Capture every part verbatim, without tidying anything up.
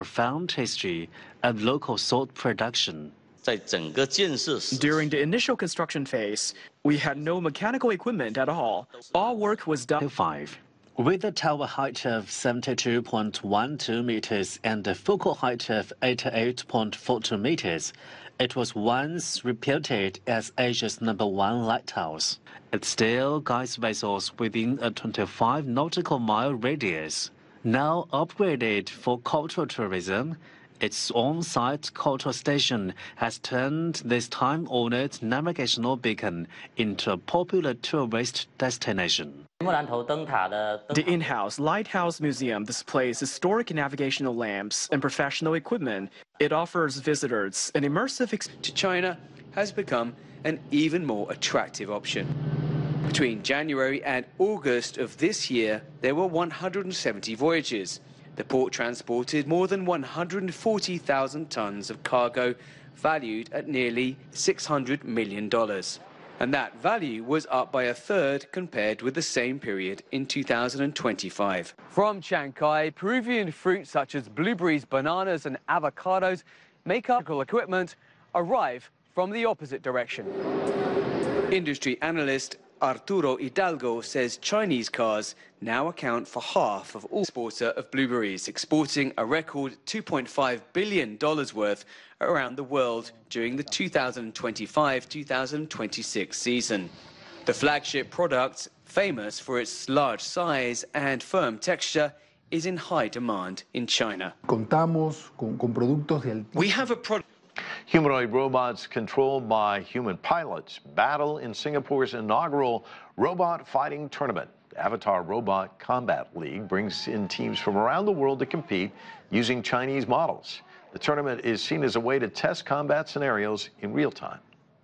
profound history of local salt production. During the initial construction phase, we had no mechanical equipment at all. All work was done. Five. With a tower height of seventy-two point one two meters and a focal height of eighty-eight point four two meters, it was once reputed as Asia's number one lighthouse. It still guides vessels within a twenty-five nautical mile radius. Now upgraded for cultural tourism, its on-site cultural station has turned this time-honored navigational beacon into a popular tourist destination. The in-house Lighthouse Museum displays historic navigational lamps and professional equipment. It offers visitors an immersive experience. To China has become an even more attractive option. Between January and August of this year, there were one hundred seventy voyages. The port transported more than one hundred forty thousand tons of cargo, valued at nearly six hundred million dollars. And that value was up by a third compared with the same period in two thousand twenty-five. From Chancay, Peruvian fruits such as blueberries, bananas and avocados make up equipment arrive from the opposite direction. Industry analyst Arturo Hidalgo says Chinese cars now account for half of all exporter of blueberries, exporting a record two point five billion dollars worth around the world during the two thousand twenty-five two thousand twenty-six season. The flagship product, famous for its large size and firm texture, is in high demand in China. Contamos con, con productos de We have a product. Humanoid robots controlled by human pilots battle in Singapore's inaugural robot fighting tournament. The Avatar Robot Combat League brings in teams from around the world to compete using Chinese models. The tournament is seen as a way to test combat scenarios in real time.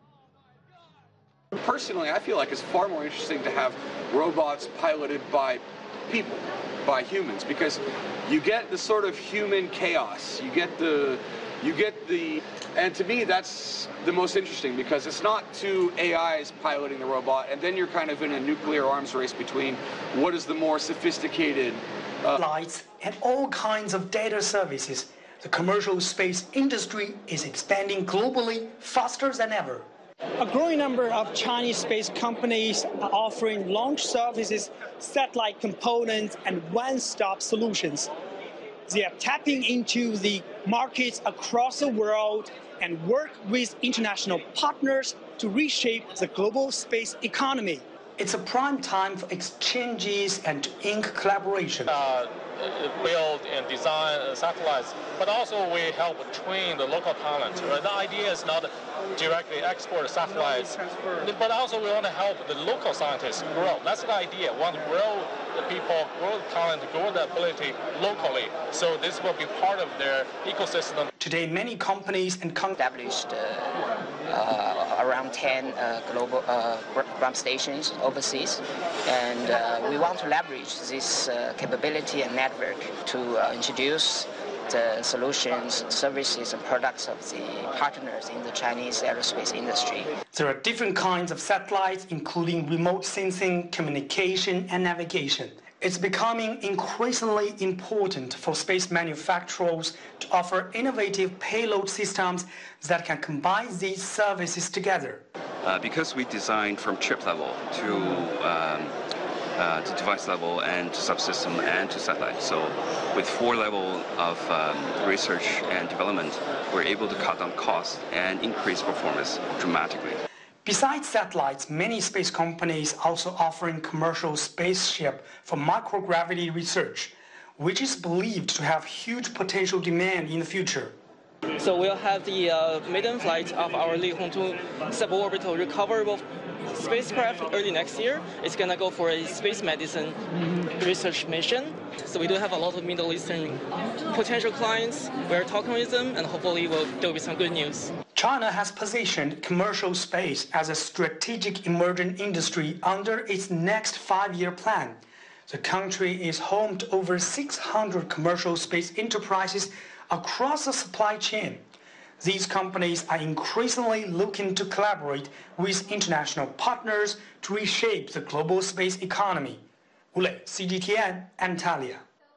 Personally, I feel like it's far more interesting to have robots piloted by people, by humans, because you get the sort of human chaos. You get the You get the, and to me that's the most interesting, because it's not two A Is piloting the robot and then you're kind of in a nuclear arms race between what is the more sophisticated uh, lights and all kinds of data services. The commercial space industry is expanding globally faster than ever. A growing number of Chinese space companies are offering launch services, satellite components and one-stop solutions. They are tapping into the markets across the world and work with international partners to reshape the global space economy. It's a prime time for exchanges and to ink collaboration. Uh, build and design satellites, but also we help train the local talent. Right? The idea is not directly export satellites, but also we want to help the local scientists grow. That's the idea. We want to grow the people, grow the talent, grow the ability locally. So this will be part of their ecosystem. Today, many companies and companies established uh, uh, around ten uh, global uh, ground stations overseas, and uh, we want to leverage this uh, capability and network to uh, introduce the solutions, services, and products of the partners in the Chinese aerospace industry. There are different kinds of satellites, including remote sensing, communication, and navigation. It's becoming increasingly important for space manufacturers to offer innovative payload systems that can combine these services together. Uh, because we designed from chip level to um, Uh, to device level and to subsystem and to satellite. So with four levels of um, research and development, we're able to cut down costs and increase performance dramatically. Besides satellites, many space companies also offering commercial spaceship for microgravity research, which is believed to have huge potential demand in the future. So we'll have the uh, maiden flight of our Li Hongzhou suborbital recoverable spacecraft early next year. It's going to go for a space medicine research mission. So we do have a lot of Middle Eastern potential clients. We're talking with them, and hopefully we'll, there will be some good news. China has positioned commercial space as a strategic emerging industry under its next five-year plan. The country is home to over six hundred commercial space enterprises across the supply chain. These companies are increasingly looking to collaborate with international partners to reshape the global space economy. Wu Lei, C G T N, Antalya.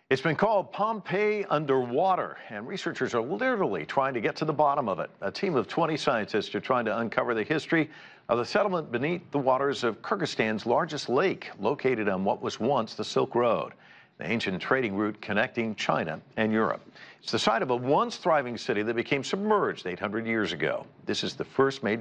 It's been called Pompeii underwater, and researchers are literally trying to get to the bottom of it. A team of twenty scientists are trying to uncover the history of the settlement beneath the waters of Kyrgyzstan's largest lake, located on what was once the Silk Road, the ancient trading route connecting China and Europe. It's the site of a once thriving city that became submerged eight hundred years ago. This is the first major